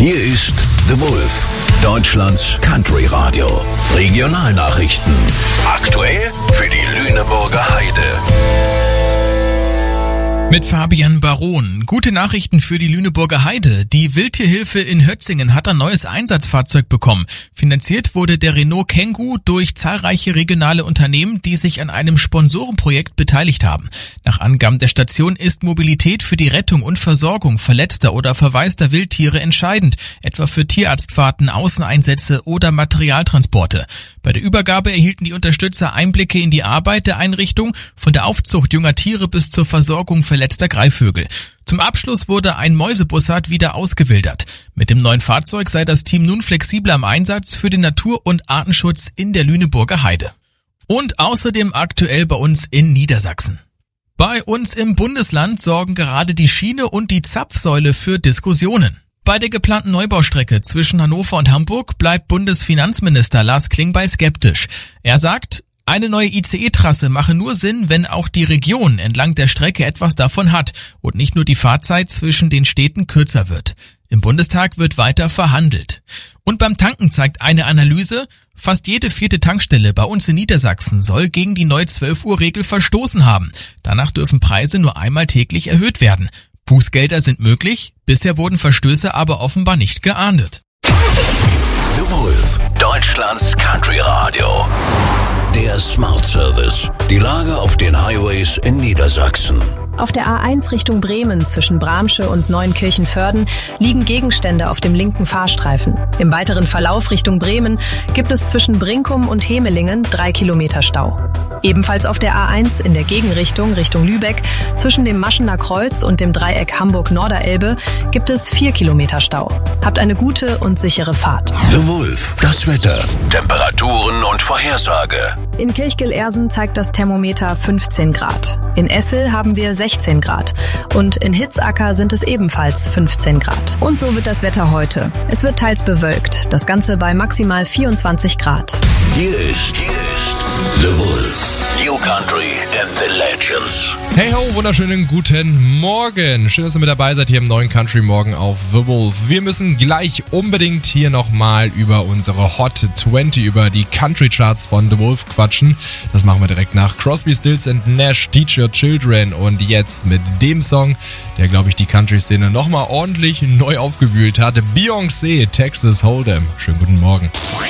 Hier ist The Wolf, Deutschlands Country Radio. Regionalnachrichten. Aktuell für die Lüneburger Heide. Mit Fabian Baron. Gute Nachrichten für die Lüneburger Heide. Die Wildtierhilfe in Hötzingen hat ein neues Einsatzfahrzeug bekommen. Finanziert wurde der Renault Kangoo durch zahlreiche regionale Unternehmen, die sich an einem Sponsorenprojekt beteiligt haben. Nach Angaben der Station ist Mobilität für die Rettung und Versorgung verletzter oder verwaister Wildtiere entscheidend, etwa für Tierarztfahrten, Außeneinsätze oder Materialtransporte. Bei der Übergabe erhielten die Unterstützer Einblicke in die Arbeit der Einrichtung, von der Aufzucht junger Tiere bis zur Versorgung verletzter Greifvögel. Zum Abschluss wurde ein Mäusebussard wieder ausgewildert. Mit dem neuen Fahrzeug sei das Team nun flexibler im Einsatz für den Natur- und Artenschutz in der Lüneburger Heide. Und außerdem aktuell bei uns in Niedersachsen. Bei uns im Bundesland sorgen gerade die Schiene und die Zapfsäule für Diskussionen. Bei der geplanten Neubaustrecke zwischen Hannover und Hamburg bleibt Bundesfinanzminister Lars Klingbeil skeptisch. Er sagt, eine neue ICE-Trasse mache nur Sinn, wenn auch die Region entlang der Strecke etwas davon hat und nicht nur die Fahrzeit zwischen den Städten kürzer wird. Im Bundestag wird weiter verhandelt. Und beim Tanken zeigt eine Analyse, fast jede 4. Tankstelle bei uns in Niedersachsen soll gegen die neue 12-Uhr-Regel verstoßen haben. Danach dürfen Preise nur einmal täglich erhöht werden. Bußgelder sind möglich, bisher wurden Verstöße aber offenbar nicht geahndet. The Wolf, Deutschlands Country Radio. Der Smart Service. Die Lage auf den Highways in Niedersachsen. Auf der A1 Richtung Bremen zwischen Bramsche und Neunkirchen-Vörden liegen Gegenstände auf dem linken Fahrstreifen. Im weiteren Verlauf Richtung Bremen gibt es zwischen Brinkum und Hemelingen 3 Kilometer Stau. Ebenfalls auf der A1 in der Gegenrichtung Richtung Lübeck zwischen dem Maschener Kreuz und dem Dreieck Hamburg-Norderelbe gibt es 4 Kilometer Stau. Habt eine gute und sichere Fahrt. The Wolf, das Wetter, Temperaturen und Vorhersage. In Kirchgel-Ersen zeigt das Thermometer 15 Grad. In Essel haben wir 16 Grad. Und in Hitzacker sind es ebenfalls 15 Grad. Und so wird das Wetter heute. Es wird teils bewölkt. Das Ganze bei maximal 24 Grad. Hier ist The Wolf. New Country and the Legends. Hey ho, wunderschönen guten Morgen. Schön, dass ihr mit dabei seid hier im neuen Country Morgen auf The Wolf. Wir müssen gleich unbedingt hier nochmal über unsere Hot 20, über die Country Charts von The Wolf quatschen. Das machen wir direkt nach Crosby, Stills & Nash, Teach Your Children. Und jetzt mit dem Song, der, glaube ich, die Country-Szene nochmal ordentlich neu aufgewühlt hat. Beyoncé, Texas Hold'em. Schönen guten Morgen.